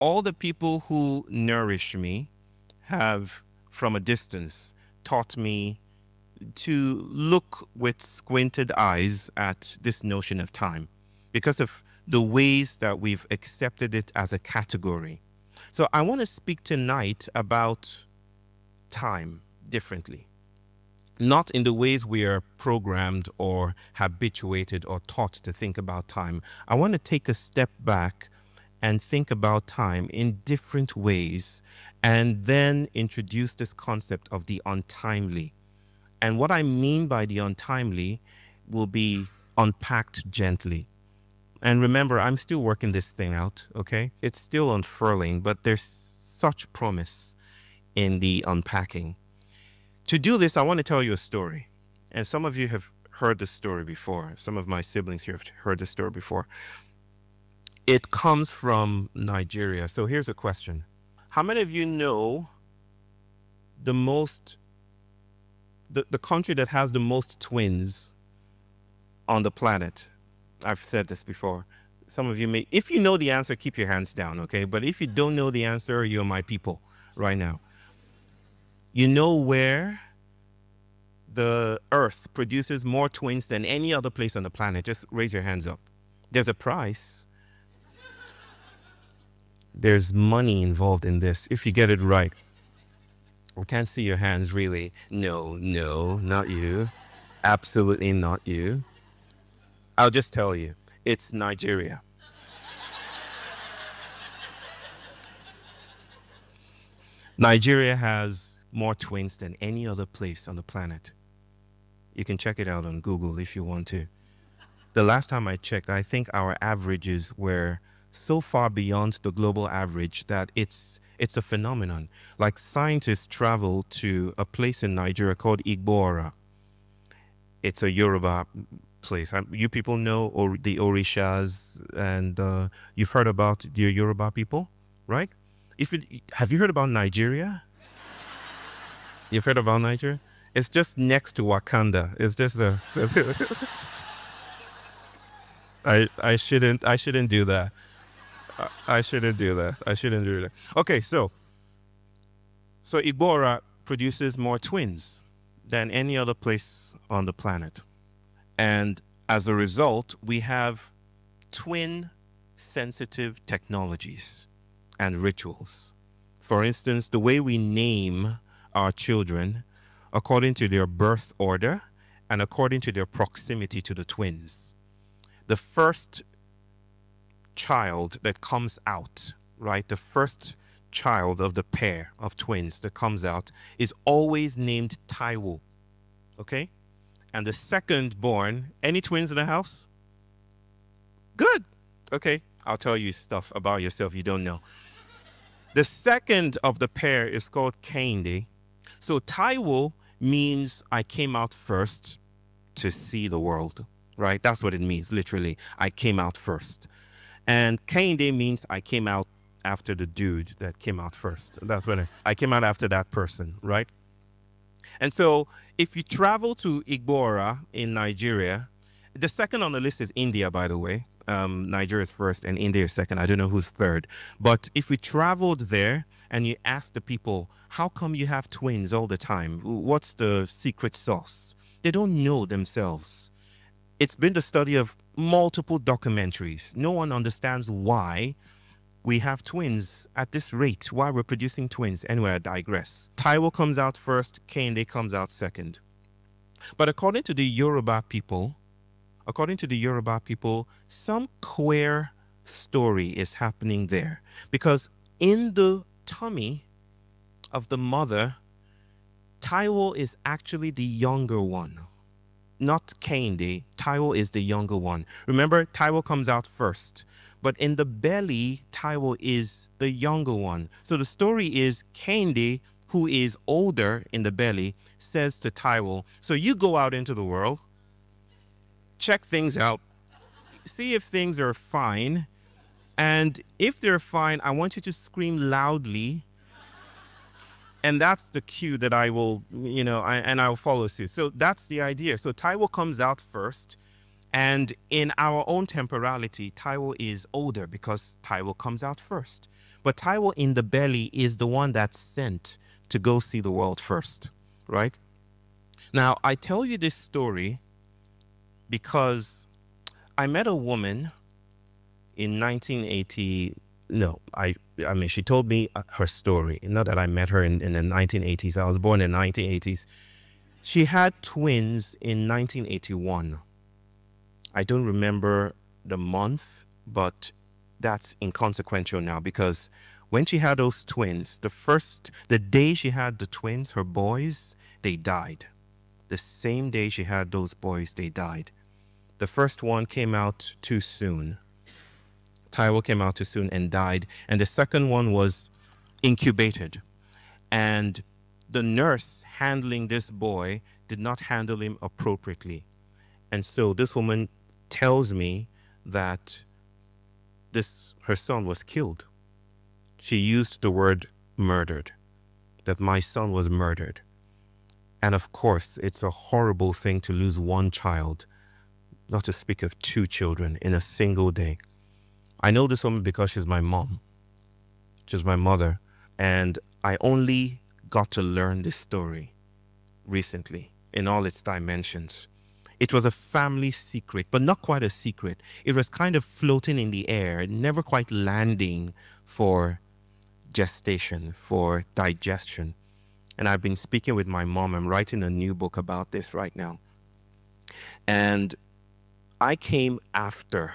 All the people who nourish me have, from a distance, taught me to look with squinted eyes at this notion of time because of the ways that we've accepted it as a category. So I want to speak tonight about time differently, not in the ways we are programmed or habituated or taught to think about time. I want to take a step back and think about time in different ways and then introduce this concept of the untimely. And what I mean by the untimely will be unpacked gently. And remember, I'm still working this thing out, okay? It's still unfurling, but there's such promise in the unpacking. To do this, I want to tell you a story. And some of you have heard this story before. Some of my siblings here have heard this story before. It comes from Nigeria. So here's a question. How many of you know the country that has the most twins on the planet? I've said this before. Some of you may, if you know the answer, keep your hands down, okay? But if you don't know the answer, you're my people right now. You know where the Earth produces more twins than any other place on the planet? Just raise your hands up. There's a price. There's money involved in this if you get it right. I can't see your hands really. No, not you. Absolutely not you. I'll just tell you, it's Nigeria. Nigeria has more twins than any other place on the planet. You can check it out on Google if you want to. The last time I checked, I think our averages were so far beyond the global average that it's a phenomenon. Like scientists travel to a place in Nigeria called Igbora. It's a Yoruba place. You people know the Orishas, and you've heard about the Yoruba people, right? Have you heard about Nigeria? You've heard about Nigeria? It's just next to Wakanda. It's just a. I shouldn't do that. I shouldn't do that. I shouldn't do that. Okay, so Igbora produces more twins than any other place on the planet. And as a result, we have twin sensitive technologies and rituals. For instance, the way we name our children according to their birth order and according to their proximity to the twins. The first child that comes out, right? The first child of the pair of twins that comes out is always named Taiwo, okay? And the second born, any twins in the house? Good. Okay, I'll tell you stuff about yourself you don't know. The second of the pair is called Kehinde. So Taiwo means I came out first to see the world, right? That's what it means, literally. I came out first. And Kehinde means I came out after the dude that came out first. That's what I came out after that person, right? And so if you travel to Igbora in Nigeria, the second on the list is India, by the way. Nigeria is first and India is second. I don't know who's third. But if we traveled there and you ask the people, how come you have twins all the time? What's the secret sauce? They don't know themselves. It's been the study of multiple documentaries. No one understands why we have twins at this rate, why we're producing twins. Anyway, I digress. Taiwo comes out first, Kehinde comes out second. But according to the Yoruba people, some queer story is happening there. Because in the tummy of the mother, Taiwo is actually the younger one. Not Kehinde. Taiwo is the younger one. Remember, Taiwo comes out first. But in the belly, Taiwo is the younger one. So the story is Kehinde, who is older in the belly, says to Taiwo, so you go out into the world, check things out, see if things are fine. And if they're fine, I want you to scream loudly. And that's the cue that I will, and I'll follow suit. So that's the idea. So Taiwo comes out first. And in our own temporality, Taiwo is older because Taiwo comes out first. But Taiwo in the belly is the one that's sent to go see the world first, right? Now, I tell you this story because I met a woman in 1980. No, I mean, she told me her story. Not that I met her in the 1980s. I was born in the 1980s. She had twins in 1981. I don't remember the month, but that's inconsequential now, because when she had those twins, the day she had the twins, her boys, they died. The same day she had those boys, they died. The first one came out too soon. Taiwo came out too soon and died. And the second one was incubated. And the nurse handling this boy did not handle him appropriately. And so this woman tells me that her son was killed. She used the word murdered, that my son was murdered. And of course, it's a horrible thing to lose one child, not to speak of two children in a single day. I know this woman because she's my mom. She's my mother. And I only got to learn this story recently in all its dimensions. It was a family secret, but not quite a secret. It was kind of floating in the air, never quite landing for gestation, for digestion. And I've been speaking with my mom. I'm writing a new book about this right now. And I came after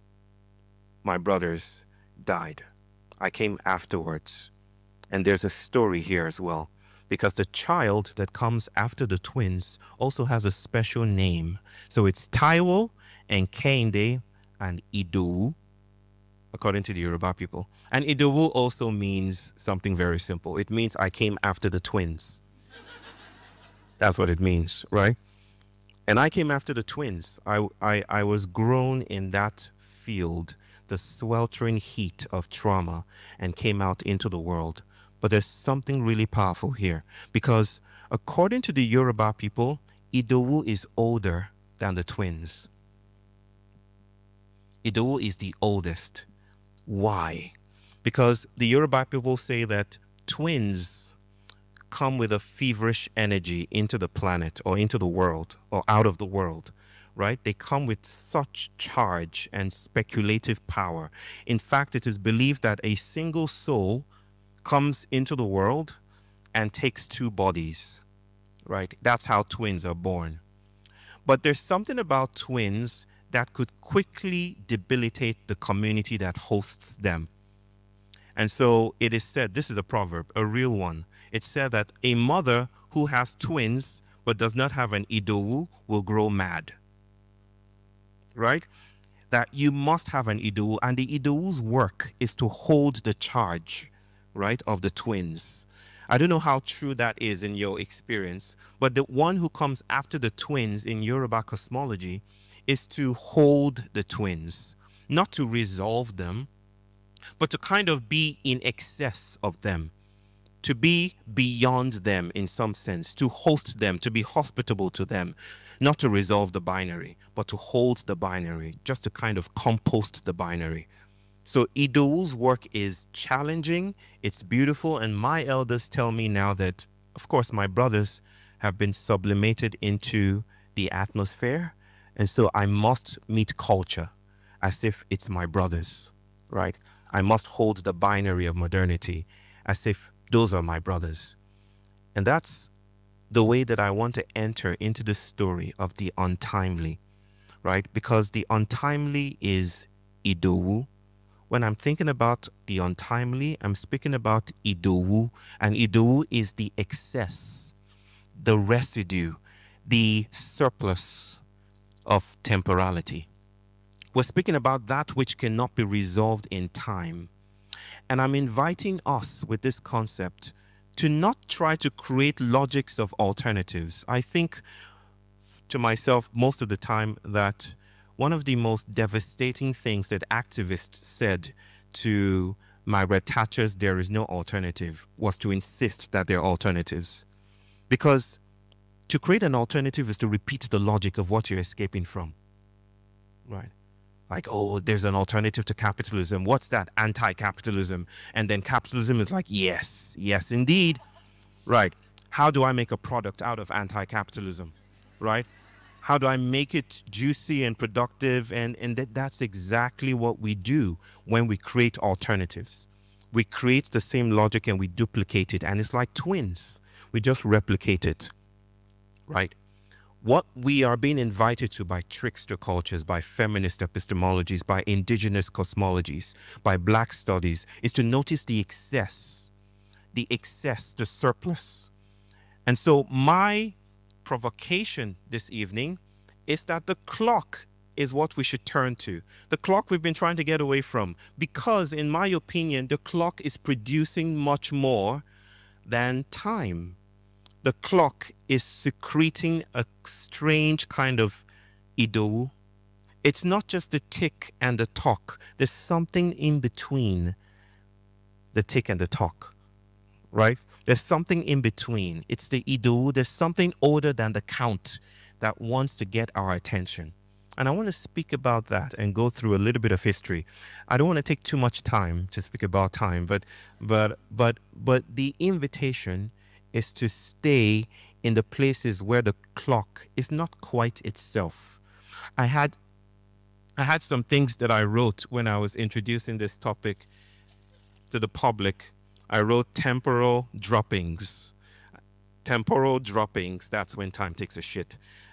my brothers died. I came afterwards. And there's a story here as well, because the child that comes after the twins also has a special name. So it's Taiwo and Kehinde and Idowu, according to the Yoruba people. And Idowu also means something very simple. It means I came after the twins. That's what it means, right? And I came after the twins. I was grown in that field, the sweltering heat of trauma, and came out into the world. But there's something really powerful here, because according to the Yoruba people, Idowu is older than the twins. Idowu is the oldest. Why? Because the Yoruba people say that twins come with a feverish energy into the planet or into the world or out of the world, right? They come with such charge and speculative power. In fact, it is believed that a single soul comes into the world and takes two bodies, right? That's how twins are born. But there's something about twins that could quickly debilitate the community that hosts them. And so it is said, this is a proverb, a real one. It's said that a mother who has twins but does not have an Idowu will grow mad, right? That you must have an Idowu, and the Idowu's work is to hold the charge, right, of the twins. I don't know how true that is in your experience, but the one who comes after the twins in Yoruba cosmology is to hold the twins, not to resolve them, but to kind of be in excess of them, to be beyond them in some sense, to host them, to be hospitable to them, not to resolve the binary, but to hold the binary, just to kind of compost the binary. So Idowu's work is challenging, it's beautiful, and my elders tell me now that, of course, my brothers have been sublimated into the atmosphere, and so I must meet culture as if it's my brothers, right? I must hold the binary of modernity as if those are my brothers. And that's the way that I want to enter into the story of the untimely, right? Because the untimely is Idowu. When I'm thinking about the untimely, I'm speaking about Idowu, and Idowu is the excess, the residue, the surplus of temporality. We're speaking about that which cannot be resolved in time. And I'm inviting us with this concept to not try to create logics of alternatives. I think to myself most of the time that one of the most devastating things that activists said to Margaret Thatcher's "there is no alternative" was to insist that there are alternatives. Because to create an alternative is to repeat the logic of what you're escaping from, right? Like, oh, there's an alternative to capitalism. What's that? Anti-capitalism. And then capitalism is like, yes, yes, indeed. Right. How do I make a product out of anti-capitalism? Right? How do I make it juicy and productive? And that's exactly what we do when we create alternatives. We create the same logic and we duplicate it. And it's like twins. We just replicate it. Right? What we are being invited to by trickster cultures, by feminist epistemologies, by indigenous cosmologies, by black studies, is to notice the excess, the surplus. And so my provocation this evening is that the clock is what we should turn to. The clock we've been trying to get away from, because in my opinion, the clock is producing much more than time. The clock is secreting a strange kind of idowu. It's not just the tick and the tock. There's something in between the tick and the tock, right? There's something in between. It's the idowu. There's something older than the count that wants to get our attention. And I want to speak about that and go through a little bit of history. I don't want to take too much time to speak about time, but the invitation is to stay in the places where the clock is not quite itself. I had some things that I wrote when I was introducing this topic to the public. I wrote temporal droppings. Temporal droppings, that's when time takes a shit.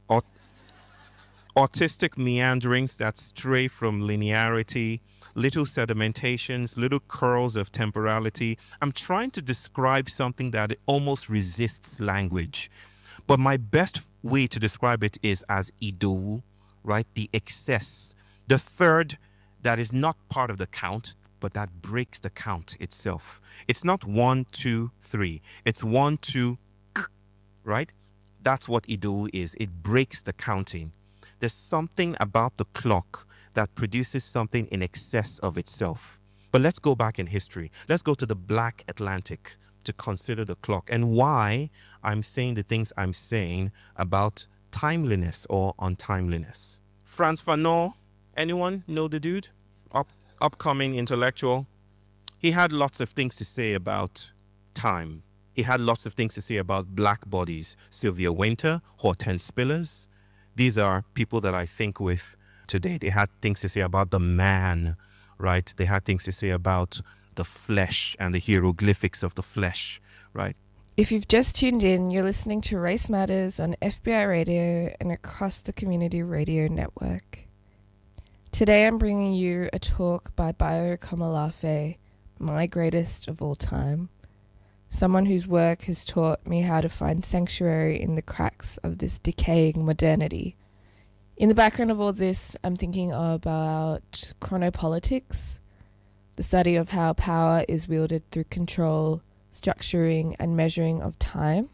Autistic meanderings that stray from linearity, little sedimentations, little curls of temporality. I'm trying to describe something that almost resists language. But my best way to describe it is as idowu, right? The excess. The third that is not part of the count, but that breaks the count itself. It's not 1, 2, 3. It's 1, 2, right? That's what idowu is. It breaks the counting. There's something about the clock that produces something in excess of itself. But let's go back in history. Let's go to the Black Atlantic to consider the clock and why I'm saying the things I'm saying about timeliness or untimeliness. Frantz Fanon, anyone know the dude? Upcoming intellectual. He had lots of things to say about time. He had lots of things to say about black bodies. Sylvia Wynter, Hortense Spillers. These are people that I think with today. They had things to say about the man, right? They had things to say about the flesh and the hieroglyphics of the flesh, right? If you've just tuned in, you're listening to Race Matters on FBI Radio and across the Community Radio Network. Today I'm bringing you a talk by Bayo Komolafe, my greatest of all time. Someone whose work has taught me how to find sanctuary in the cracks of this decaying modernity. In the background of all this, I'm thinking about chronopolitics, the study of how power is wielded through control, structuring, and measuring of time.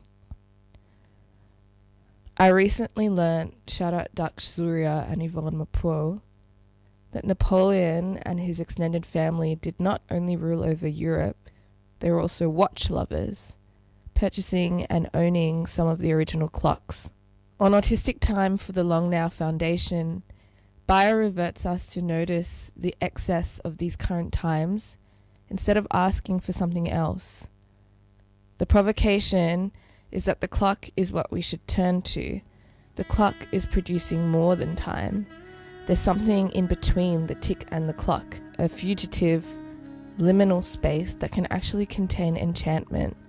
I recently learnt, shout out Dutch Surya and Yvonne Mapuo, that Napoleon and his extended family did not only rule over Europe, they were also watch lovers, purchasing and owning some of the original clocks. On Autistic Time for the Long Now Foundation, Bayo reverts us to notice the excess of these current times instead of asking for something else. The provocation is that the clock is what we should turn to. The clock is producing more than time. There's something in between the tick and the clock, a fugitive, liminal space that can actually contain enchantment.